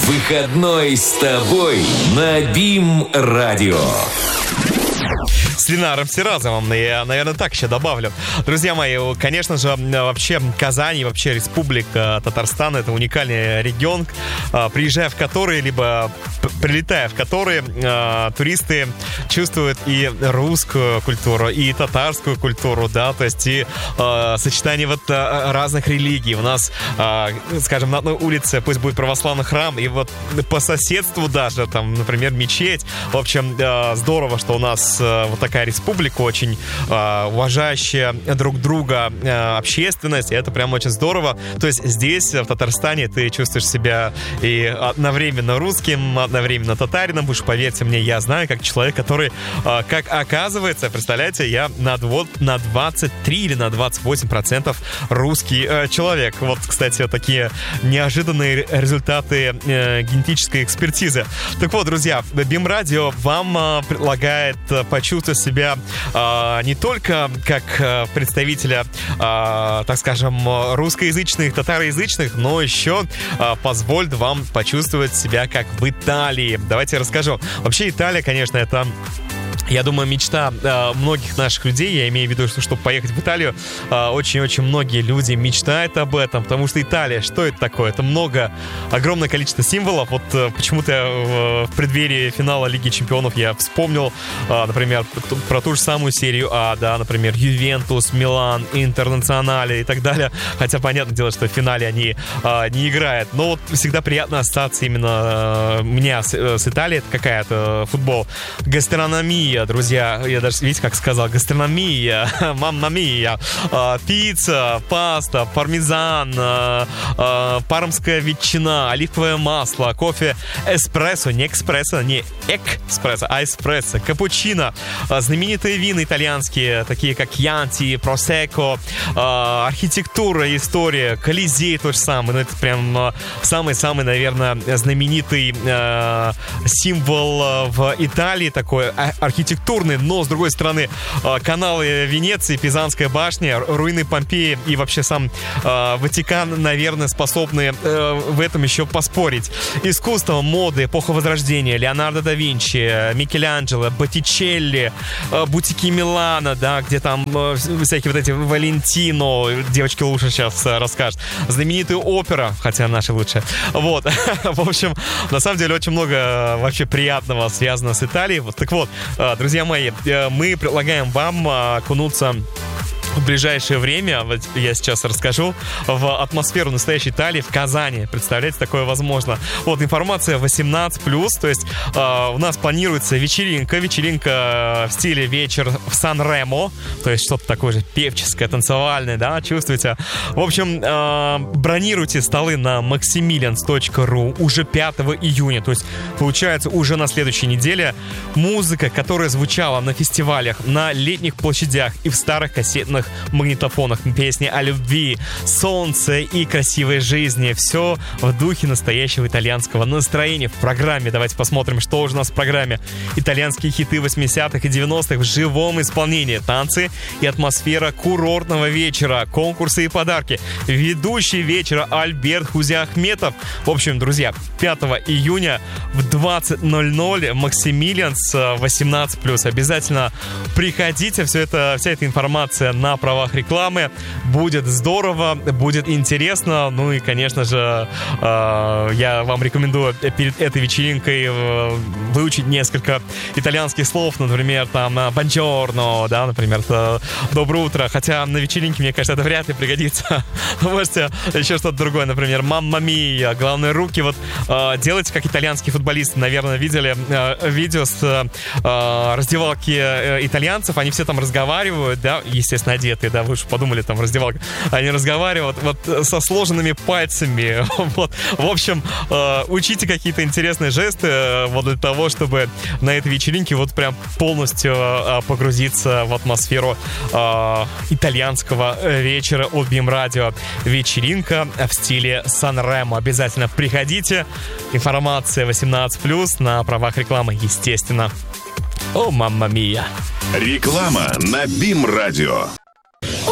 Выходной с тобой на БИМ-радио. С Ленаром Сиразовым. Я, наверное, так еще добавлю. Друзья мои, конечно же, вообще Казань и вообще Республика Татарстан — это уникальный регион, приезжая в который, либо прилетая в который, туристы чувствуют и русскую культуру, и татарскую культуру, да, то есть и сочетание вот разных религий. У нас, скажем, на одной улице пусть будет православный храм, и вот по соседству даже, там, например, мечеть. В общем, здорово, что у нас вот такая республика, очень уважающая друг друга общественность, и это прям очень здорово. То есть здесь, в Татарстане, ты чувствуешь себя и одновременно русским, одновременно татарином. Уж поверьте мне, я знаю, как человек, который, как оказывается, представляете, я на 23 или на 28% русский человек. Вот, кстати, вот такие неожиданные результаты генетической экспертизы. Так вот, друзья, БИМ-радио вам предлагает почувствовать себя не только как представителя, так скажем, русскоязычных, татароязычных, но еще позволит вам почувствовать себя как в Италии. Давайте я расскажу. Вообще Италия, конечно, это... Я думаю, мечта многих наших людей, я имею в виду, что чтобы поехать в Италию, очень-очень многие люди мечтают об этом, потому что Италия, что это такое? Это огромное количество символов. Вот почему-то в преддверии финала Лиги Чемпионов я вспомнил, например, про ту же самую серию А, да, например, Ювентус, Милан, Интернационале и так далее. Хотя, понятное дело, что в финале они не играют. Но вот всегда приятно остаться именно мне с Италией. Это какая-то футбол. Гастрономия, друзья, я даже, видите, как сказал, гастрономия, мамма мия, пицца, паста, пармезан, пармская ветчина, оливковое масло, кофе эспрессо, не экспрессо, не экспрессо, а эспрессо, капучино, знаменитые вина итальянские, такие как Янти, Просекко, архитектура, история, Колизей тот же самый, ну это прям самый-самый, наверное, знаменитый символ в Италии, такой архитектурный, но, с другой стороны, каналы Венеции, Пизанская башня, руины Помпеи и вообще сам Ватикан, наверное, способны в этом еще поспорить. Искусство, моды, эпоха Возрождения, Леонардо да Винчи, Микеланджело, Боттичелли, бутики Милана, да, где там всякие вот эти Валентино, девочки лучше сейчас расскажут, знаменитая опера, хотя наша лучше. Вот. В общем, на самом деле, очень много вообще приятного связано с Италией. Так вот, друзья мои, мы предлагаем вам окунуться в ближайшее время, вот я сейчас расскажу, в атмосферу настоящей Италии в Казани. Представляете, такое возможно. Вот информация 18+, то есть у нас планируется вечеринка в стиле вечер в Сан-Ремо, то есть что-то такое же певческое, танцевальное, да, чувствуете? В общем, бронируйте столы на maximilians.ru уже 5 июня, то есть получается уже на следующей неделе. Музыка, которая звучала на фестивалях, на летних площадях и в старых кассетных магнитофонах, песни о любви, солнце и красивой жизни. Все в духе настоящего итальянского настроения. В программе, давайте посмотрим, что уже у нас в программе. Итальянские хиты 80-х и 90-х в живом исполнении. Танцы и атмосфера курортного вечера. Конкурсы и подарки. Ведущий вечера Альберт Хузиахметов. В общем, друзья, 5 июня в 20:00 Максимилианс 18+. Обязательно приходите. Вся эта информация на правах рекламы. Будет здорово, будет интересно. Ну и, конечно же, я вам рекомендую перед этой вечеринкой выучить несколько итальянских слов. Например, там «бонджорно», да, например, «доброе утро». Хотя на вечеринке, мне кажется, это вряд ли пригодится. Можете еще что-то другое. Например, «мамма мия», «главные руки». Вот делайте, как итальянские футболисты. Наверное, видели видео с раздевалки итальянцев. Они все там разговаривают, да, естественно, одетые, да, вы уж подумали, там, раздевалка. Они разговаривают вот со сложенными пальцами. Вот. В общем, учите какие-то интересные жесты вот для того, чтобы на этой вечеринке вот прям полностью погрузиться в атмосферу итальянского вечера от БИМ-радио. Вечеринка в стиле Сан-Ремо. Обязательно приходите. Информация 18+, на правах рекламы, естественно. О, мамма мия. Реклама на БИМ-радио.